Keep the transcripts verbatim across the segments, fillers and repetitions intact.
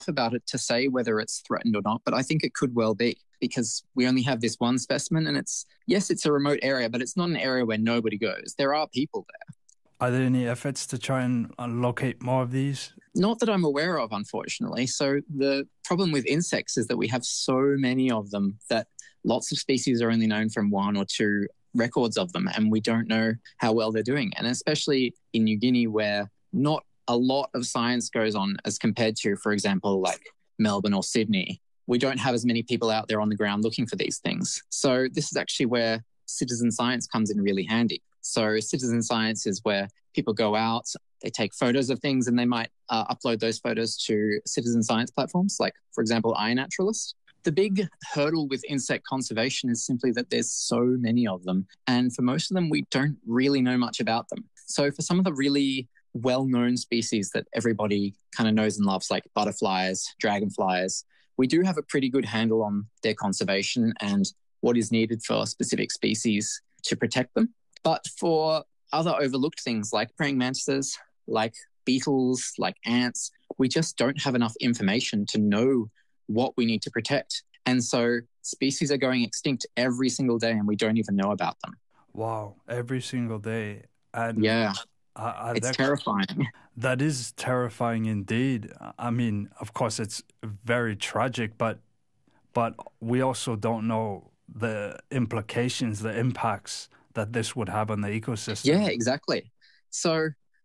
about it to say whether it's threatened or not, but I think it could well be, because we only have this one specimen, and it's, yes, it's a remote area, but it's not an area where nobody goes. There are people there. Are there any efforts to try and locate more of these? Not that I'm aware of, unfortunately. So the problem with insects is that we have so many of them that lots of species are only known from one or two records of them, and we don't know how well they're doing. And especially in New Guinea, where not a lot of science goes on as compared to, for example, like Melbourne or Sydney, we don't have as many people out there on the ground looking for these things. So this is actually where citizen science comes in really handy. So citizen science is where people go out, they take photos of things, and they might uh, upload those photos to citizen science platforms, like, for example, iNaturalist. The big hurdle with insect conservation is simply that there's so many of them. And for most of them, we don't really know much about them. So for some of the really well-known species that everybody kind of knows and loves, like butterflies, dragonflies, we do have a pretty good handle on their conservation and what is needed for specific species to protect them. But for other overlooked things like praying mantises, like beetles, like ants, we just don't have enough information to know what we need to protect. And so species are going extinct every single day, and we don't even know about them. Wow, every single day. And yeah, uh, uh, it's that, terrifying. That is terrifying indeed. I mean, of course, it's very tragic, but but we also don't know the implications, the impacts that this would have on the ecosystem. Yeah, exactly. So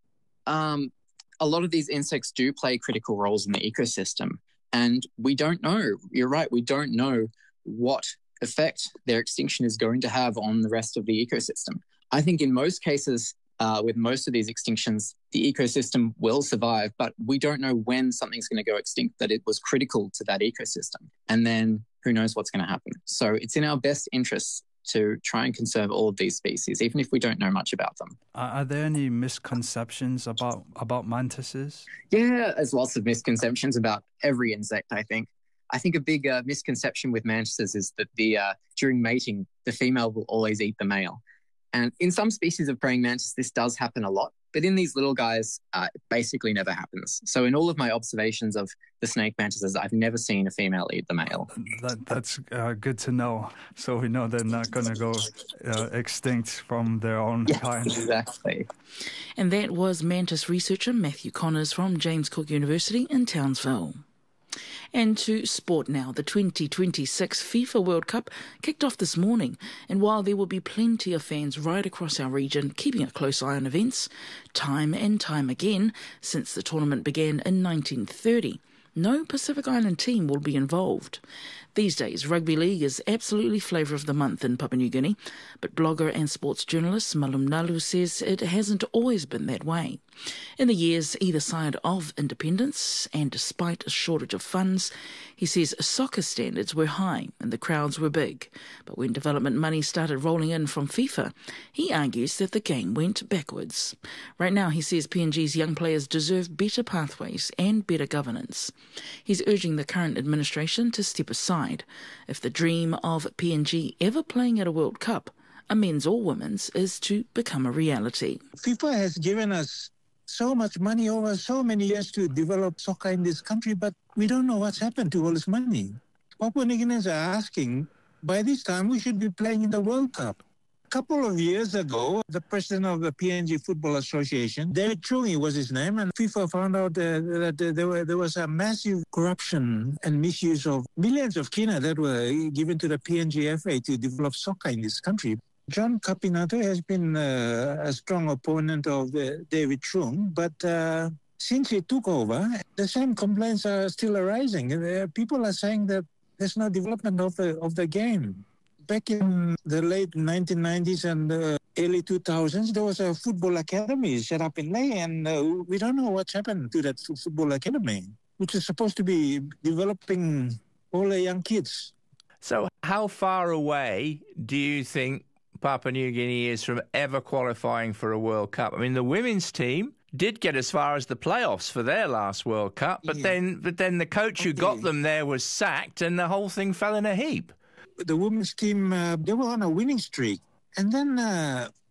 um, a lot of these insects do play critical roles in the ecosystem, and we don't know, you're right, we don't know what effect their extinction is going to have on the rest of the ecosystem. I think in most cases, uh, with most of these extinctions, the ecosystem will survive, but we don't know when something's going to go extinct that it was critical to that ecosystem. And then who knows what's going to happen. So it's in our best interests to try and conserve all of these species, even if we don't know much about them. Are there any misconceptions about, about mantises? Yeah, there's lots of misconceptions about every insect, I think. I think a big uh, misconception with mantises is that the uh, during mating, the female will always eat the male. And in some species of praying mantis, this does happen a lot. But in these little guys, uh, it basically never happens. So in all of my observations of the snake mantises, I've never seen a female eat the male. That, that's uh, good to know. So we know they're not going to go uh, extinct from their own yes, kind. Exactly. And that was mantis researcher Matthew Connors from James Cook University in Townsville. And to sport now. The twenty twenty-six FIFA World Cup kicked off this morning, and while there will be plenty of fans right across our region keeping a close eye on events, time and time again since the tournament began in nineteen thirty, no Pacific Island team will be involved. These days, rugby league is absolutely flavour of the month in Papua New Guinea, but blogger and sports journalist Malum Nalu says it hasn't always been that way. In the years either side of independence, and despite a shortage of funds, he says soccer standards were high and the crowds were big. But when development money started rolling in from FIFA, he argues that the game went backwards. Right now, he says P N G's young players deserve better pathways and better governance. He's urging the current administration to step aside. If the dream of P N G ever playing at a World Cup, a men's or women's, is to become a reality. FIFA has given us so much money over so many years to develop soccer in this country, but we don't know what's happened to all this money. Papua New Guineans are asking, by this time we should be playing in the World Cup. A couple of years ago, the president of the P N G Football Association, David Chungi was his name, and FIFA found out uh, that uh, there, were, there was a massive corruption and misuse of millions of kina that were given to the P N G F A to develop soccer in this country. John Capinato has been uh, a strong opponent of uh, David Chung, but uh, since he took over, the same complaints are still arising. Uh, people are saying that there's no development of the of the game. Back in the late nineteen nineties and uh, early two thousands, there was a football academy set up in Lae, and uh, we don't know what's happened to that football academy, which is supposed to be developing all the young kids. So how far away do you think Papua New Guinea is from ever qualifying for a World Cup? I mean, the women's team did get as far as the playoffs for their last World Cup, but yeah. then but then the coach who okay. got them there was sacked and the whole thing fell in a heap. The women's team, uh, they were on a winning streak. And then uh,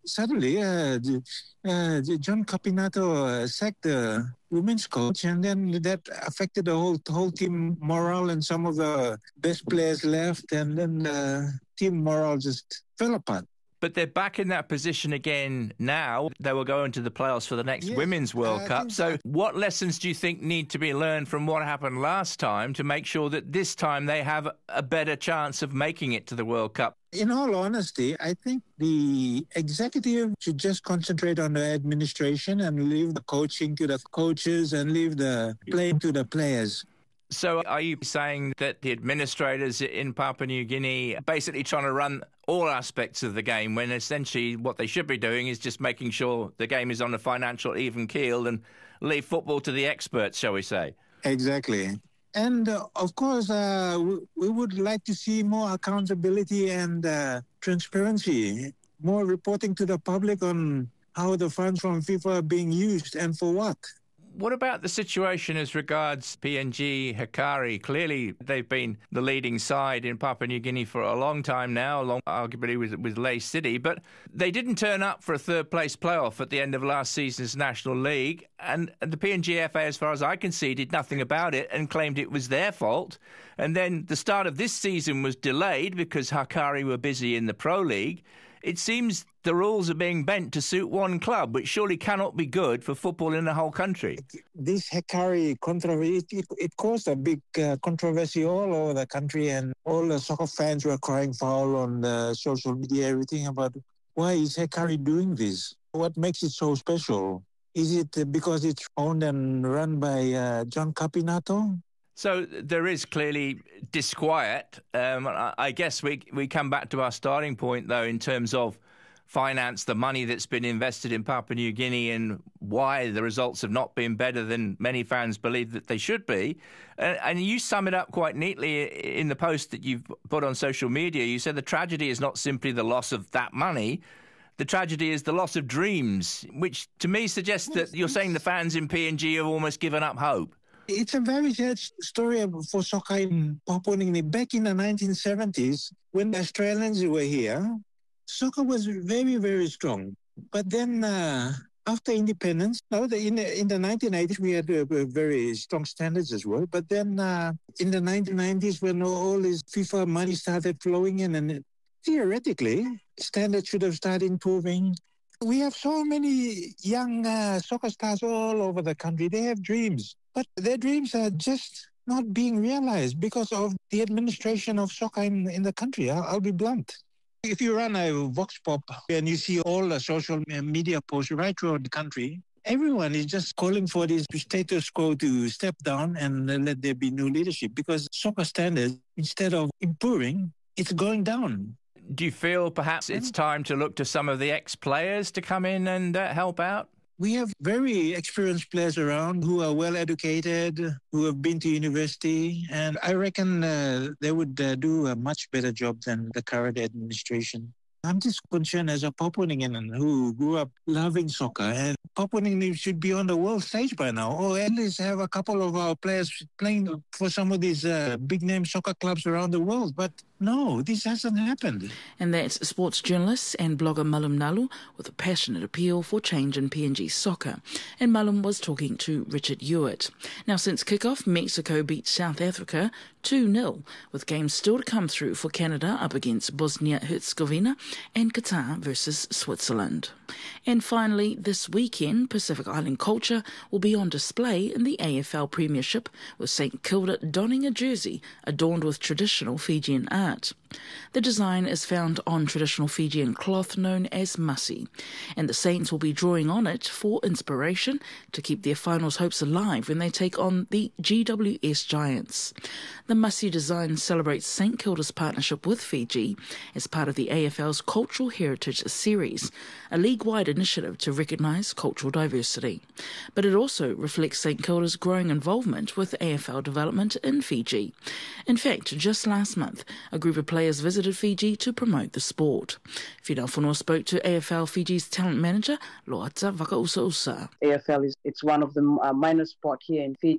suddenly uh, the, uh, the John Capinato uh, sacked the women's coach, and then that affected the whole whole team morale, and some of the best players left, and then the team morale just fell apart. But they're back in that position again now. They will go into the playoffs for the next Yes, Women's World I Cup. think So so. what lessons do you think need to be learned from what happened last time to make sure that this time they have a better chance of making it to the World Cup? In all honesty, I think the executive should just concentrate on the administration and leave the coaching to the coaches and leave the playing to the players. So are you saying that the administrators in Papua New Guinea are basically trying to run all aspects of the game when essentially what they should be doing is just making sure the game is on a financial even keel and leave football to the experts, shall we say? Exactly. And uh, of course, uh, we, we would like to see more accountability and uh, transparency, more reporting to the public on how the funds from FIFA are being used and for what. What about the situation as regards P N G Hikari? Clearly, they've been the leading side in Papua New Guinea for a long time now, along arguably with, with Lae City, but they didn't turn up for a third-place playoff at the end of last season's National League, and the P N G F A, as far as I can see, did nothing about it and claimed it was their fault. And then the start of this season was delayed because Hikari were busy in the Pro League. It seems the rules are being bent to suit one club, which surely cannot be good for football in the whole country. This Hikari controversy, it, it, it caused a big uh, controversy all over the country, and all the soccer fans were crying foul on uh, social media, everything about why is Hikari doing this? What makes it so special? Is it because it's owned and run by uh, John Capinato? So there is clearly disquiet. Um, I, I guess we we come back to our starting point, though, in terms of finance, the money that's been invested in Papua New Guinea and why the results have not been better than many fans believe that they should be. Uh, and you sum it up quite neatly in the post that you've put on social media. You said the tragedy is not simply the loss of that money. The tragedy is the loss of dreams, which to me suggests that you're saying the fans in P N G have almost given up hope. It's a very sad story for soccer in Papua New Guinea. Back in the nineteen seventies, when the Australians were here, soccer was very, very strong. But then uh, after independence, now the, in, the, in the nineteen eighties, we had uh, very strong standards as well. But then uh, in the nineteen nineties, when all this FIFA money started flowing in, and theoretically, standards should have started improving. We have so many young uh, soccer stars all over the country. They have dreams, but their dreams are just not being realized because of the administration of soccer in, in the country. I'll, I'll be blunt. If you run a Vox Pop and you see all the social media posts right throughout the country, everyone is just calling for this status quo to step down and let there be new leadership, because soccer standards, instead of improving, it's going down. Do you feel perhaps it's time to look to some of the ex-players to come in and uh, help out? We have very experienced players around who are well educated, who have been to university, and I reckon uh, they would uh, do a much better job than the current administration. I'm just concerned as a Papua New Guinean who grew up loving soccer, and Papua New Guinea should be on the world stage by now, or at least have a couple of our players playing for some of these uh, big-name soccer clubs around the world. But no, this hasn't happened. And that's sports journalist and blogger Malum Nalu with a passionate appeal for change in P N G soccer. And Malum was talking to Richard Hewitt. Now, since kickoff, Mexico beat South Africa two nil, with games still to come through for Canada up against Bosnia-Herzegovina and Qatar versus Switzerland. And finally, this weekend, Pacific Island culture will be on display in the A F L Premiership, with St Kilda donning a jersey adorned with traditional Fijian art. The design is found on traditional Fijian cloth known as masi, and the Saints will be drawing on it for inspiration to keep their finals hopes alive when they take on the G W S Giants. The masi design celebrates St Kilda's partnership with Fiji as part of the A F L's Cultural Heritage Series, a league-wide initiative to recognise cultural diversity. But it also reflects St Kilda's growing involvement with A F L development in Fiji. In fact, just last month, a group of players visited Fiji to promote the sport. Whina Whanua spoke to A F L Fiji's talent manager, Loata Vakausa-usa. A F L is it's one of the uh, minor sport here in Fiji.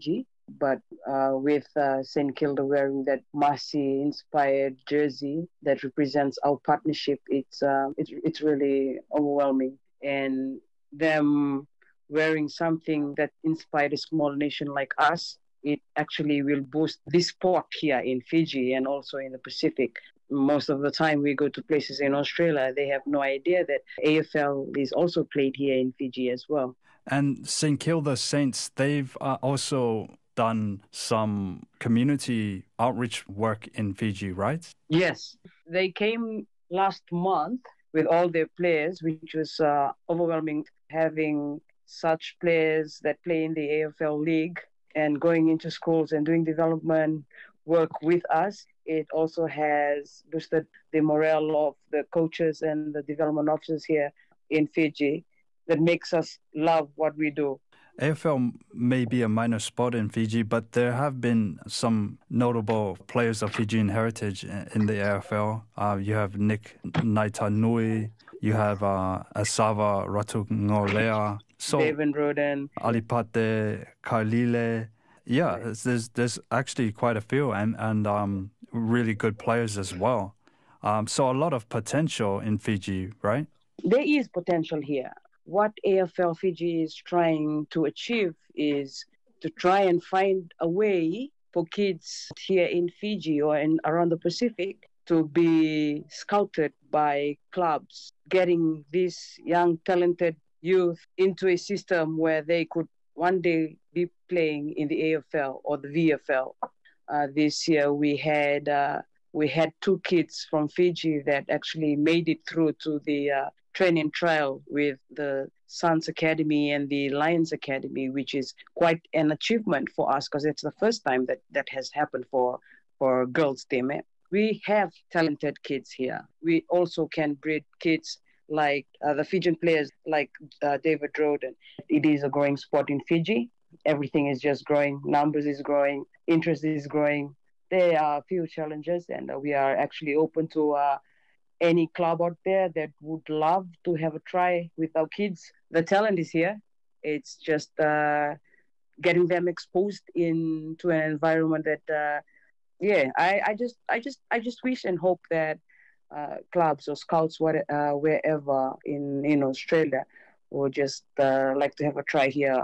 but uh, with uh, Saint Kilda wearing that Marcy-inspired jersey that represents our partnership, it's, uh, it's it's really overwhelming. And them wearing something that inspired a small nation like us, it actually will boost this sport here in Fiji and also in the Pacific. Most of the time we go to places in Australia, they have no idea that A F L is also played here in Fiji as well. And Saint Kilda Saints, they've uh, also done some community outreach work in Fiji, right? Yes. They came last month with all their players, which was uh, overwhelming, having such players that play in the A F L league and going into schools and doing development work with us. It also has boosted the morale of the coaches and the development officers here in Fiji. That makes us love what we do. A F L may be a minor sport in Fiji, but there have been some notable players of Fijian heritage in the A F L. Uh, you have Nick Naitanui, you have uh, Asava Ratungolea, so David Roden, Alipate Kailile. Yeah, there's there's actually quite a few, and and um, really good players as well. Um, so a lot of potential in Fiji, right? There is potential here. What A F L Fiji is trying to achieve is to try and find a way for kids here in Fiji or in around the Pacific to be scouted by clubs, getting these young, talented youth into a system where they could one day be playing in the A F L or the V F L. Uh, this year we had uh, we had two kids from Fiji that actually made it through to the uh, training trial with the Suns Academy and the Lions Academy, which is quite an achievement for us because it's the first time that that has happened for for a girls team. We have talented kids here. We also can breed kids like uh, the Fijian players like uh, David Roden. It is a growing sport in Fiji. Everything is just growing. Numbers is growing. Interest is growing. There are a few challenges, and uh, we are actually open to uh, any club out there that would love to have a try with our kids. The talent is here. It's just uh, getting them exposed into an environment that, uh, yeah, I, I just, I just, I just wish and hope that uh, clubs or scouts, what, uh, wherever in in Australia, would just uh, like to have a try here.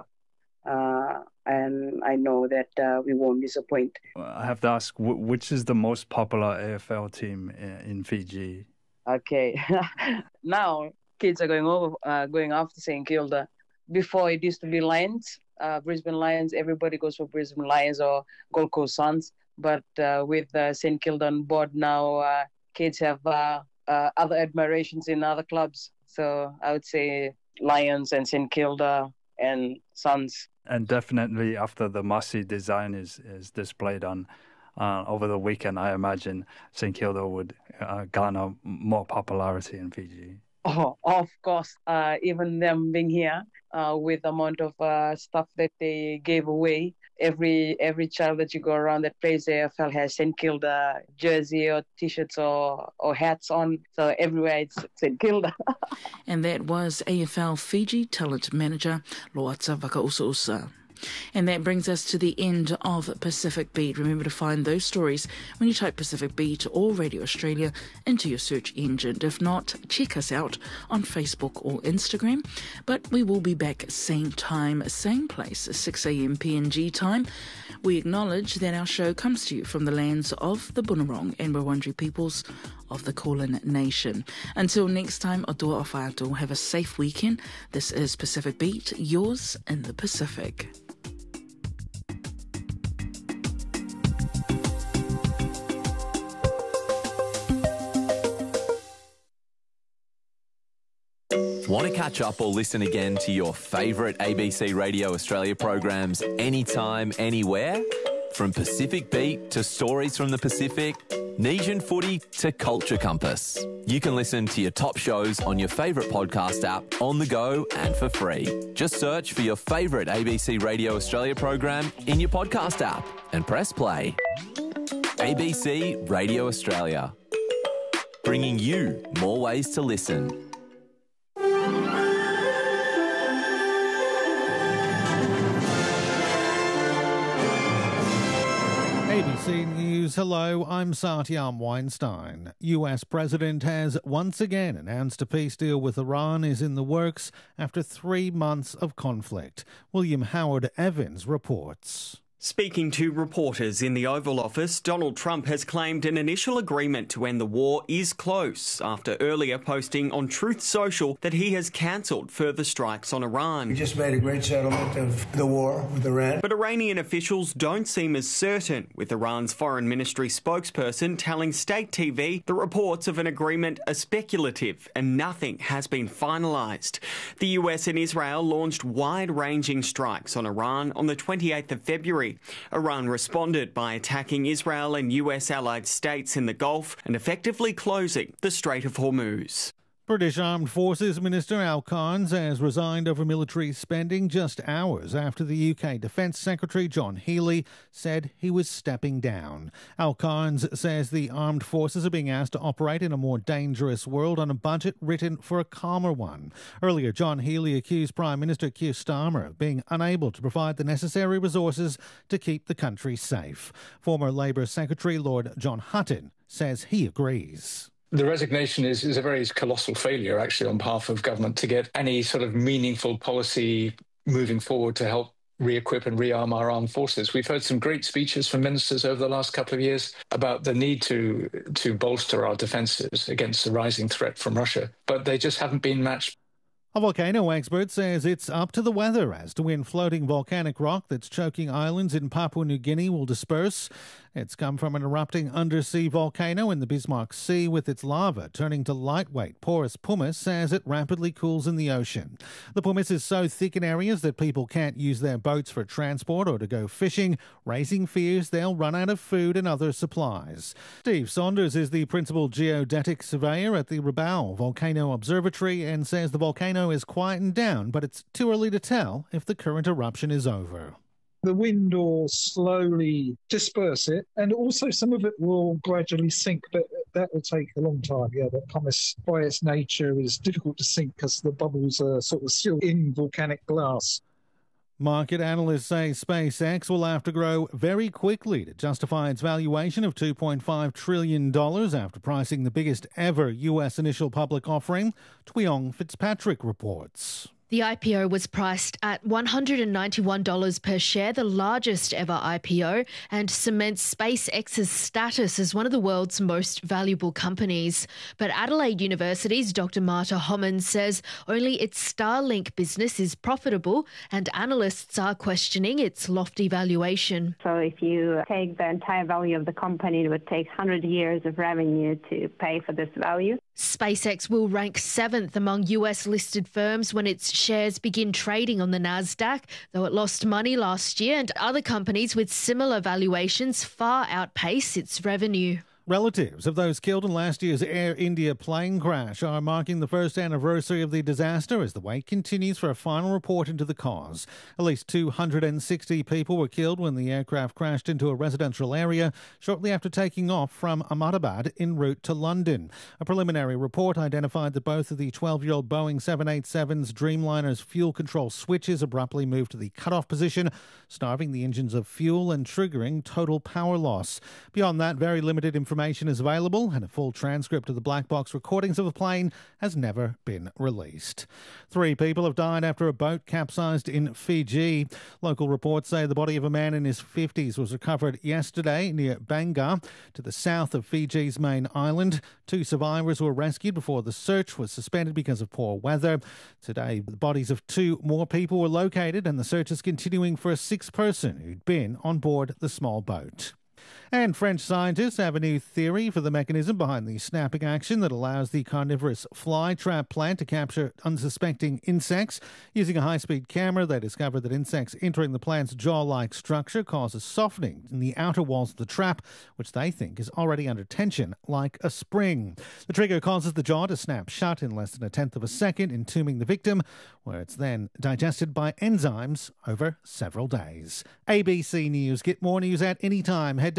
Uh, and I know that uh, we won't disappoint. I have to ask, which is the most popular A F L team in Fiji? Okay, now kids are going over, uh, going after Saint Kilda. Before it used to be Lions, uh, Brisbane Lions. Everybody goes for Brisbane Lions or Gold Coast Suns. But uh, with uh, Saint Kilda on board now, uh, kids have uh, uh, other admirations in other clubs. So I would say Lions and Saint Kilda and Suns. And definitely after the Marcy design is, is displayed on uh, over the weekend, I imagine Saint Kilda would uh, garner more popularity in Fiji. Oh, of course. Uh, even them being here uh, with the amount of uh, stuff that they gave away, every every child that you go around that plays A F L has Saint Kilda jersey or T-shirts or, or hats on. So everywhere it's Saint Kilda. And that was A F L Fiji Talent Manager Loata Vakausuusa. And that brings us to the end of Pacific Beat. Remember to find those stories when you type Pacific Beat or Radio Australia into your search engine. If not, check us out on Facebook or Instagram. But we will be back same time, same place, six a.m. P N G time. We acknowledge that our show comes to you from the lands of the Bunurong and Wurundjeri peoples of the Kulin Nation. Until next time, Otua o Whātua, have a safe weekend. This is Pacific Beat, yours in the Pacific. Want to catch up or listen again to your favourite A B C Radio Australia programs anytime, anywhere? From Pacific Beat to Stories from the Pacific, Nesian Footy to Culture Compass. You can listen to your top shows on your favourite podcast app on the go and for free. Just search for your favourite A B C Radio Australia program in your podcast app and press play. A B C Radio Australia, bringing you more ways to listen. B C News, hello, I'm Satyam Weinstein. U S President has once again announced a peace deal with Iran is in the works after three months of conflict. William Howard Evans reports. Speaking to reporters in the Oval Office, Donald Trump has claimed an initial agreement to end the war is close after earlier posting on Truth Social that he has cancelled further strikes on Iran. We just made a great settlement of the war with Iran. But Iranian officials don't seem as certain, with Iran's foreign ministry spokesperson telling State T V the reports of an agreement are speculative and nothing has been finalised. The U S and Israel launched wide-ranging strikes on Iran on the twenty-eighth of February. Iran responded by attacking Israel and U S allied states in the Gulf and effectively closing the Strait of Hormuz. British Armed Forces Minister Al Carnes has resigned over military spending just hours after the U K Defence Secretary John Healey said he was stepping down. Al Carnes says the armed forces are being asked to operate in a more dangerous world on a budget written for a calmer one. Earlier, John Healey accused Prime Minister Keir Starmer of being unable to provide the necessary resources to keep the country safe. Former Labour Secretary Lord John Hutton says he agrees. The resignation is, is a very colossal failure, actually, on behalf of government to get any sort of meaningful policy moving forward to help re-equip and rearm our armed forces. We've heard some great speeches from ministers over the last couple of years about the need to, to bolster our defences against the rising threat from Russia, but they just haven't been matched. A volcano expert says it's up to the weather as to when floating volcanic rock that's choking islands in Papua New Guinea will disperse. It's come from an erupting undersea volcano in the Bismarck Sea, with its lava turning to lightweight porous pumice as it rapidly cools in the ocean. The pumice is so thick in areas that people can't use their boats for transport or to go fishing, raising fears they'll run out of food and other supplies. Steve Saunders is the principal geodetic surveyor at the Rabaul Volcano Observatory and says the volcano is quietened down, but it's too early to tell if the current eruption is over. The wind will slowly disperse it, and also some of it will gradually sink, but that will take a long time. Yeah, the pumice, by its nature, is difficult to sink because the bubbles are sort of still in volcanic glass. Market analysts say SpaceX will have to grow very quickly to justify its valuation of two point five trillion dollars after pricing the biggest ever U S initial public offering. Tweong Fitzpatrick reports. The I P O was priced at one hundred ninety-one dollars per share, the largest ever I P O, and cements SpaceX's status as one of the world's most valuable companies. But Adelaide University's Doctor Marta Hommans says only its Starlink business is profitable, and analysts are questioning its lofty valuation. So if you take the entire value of the company, it would take one hundred years of revenue to pay for this value. SpaceX will rank seventh among U S-listed firms when its shares begin trading on the Nasdaq, though it lost money last year, and other companies with similar valuations far outpace its revenue. Relatives of those killed in last year's Air India plane crash are marking the first anniversary of the disaster as the wait continues for a final report into the cause. At least two hundred sixty people were killed when the aircraft crashed into a residential area shortly after taking off from Ahmedabad en route to London. A preliminary report identified that both of the twelve-year-old Boeing seven eighty-seven's Dreamliner's fuel control switches abruptly moved to the cutoff position, starving the engines of fuel and triggering total power loss. Beyond that, very limited information Information is available, and a full transcript of the black box recordings of the plane has never been released. Three people have died after a boat capsized in Fiji. Local reports say the body of a man in his fifties was recovered yesterday near Bangor, to the south of Fiji's main island. Two survivors were rescued before the search was suspended because of poor weather. Today, the bodies of two more people were located, and the search is continuing for a sixth person who'd been on board the small boat. And French scientists have a new theory for the mechanism behind the snapping action that allows the carnivorous fly trap plant to capture unsuspecting insects. Using a high-speed camera, they discovered that insects entering the plant's jaw-like structure causes softening in the outer walls of the trap, which they think is already under tension, like a spring. The trigger causes the jaw to snap shut in less than a tenth of a second, entombing the victim, where it's then digested by enzymes over several days. A B C News. Get more news at any time. Head to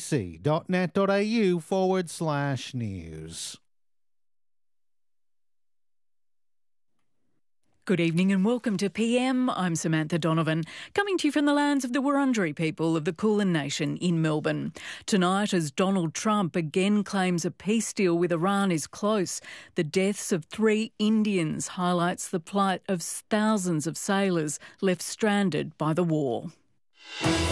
abc.net.au forward slash news. Good evening and welcome to P M. I'm Samantha Donovan, coming to you from the lands of the Wurundjeri people of the Kulin Nation in Melbourne. Tonight, as Donald Trump again claims a peace deal with Iran is close, the deaths of three Indians highlights the plight of thousands of sailors left stranded by the war.